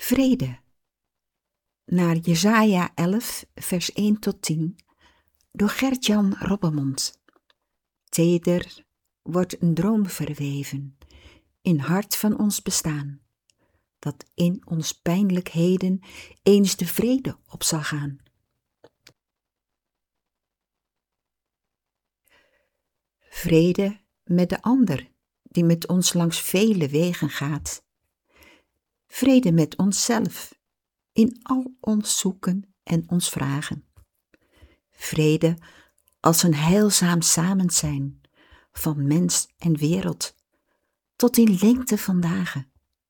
Vrede. Naar Jesaja 11, vers 1 tot 10, door Gert-Jan Robbemond. Teder wordt een droom verweven in hart van ons bestaan, dat in ons pijnlijk heden eens de vrede op zal gaan. Vrede met de ander die met ons langs vele wegen gaat. Vrede met onszelf in al ons zoeken en ons vragen. Vrede als een heilzaam samenzijn van mens en wereld tot in lengte van dagen.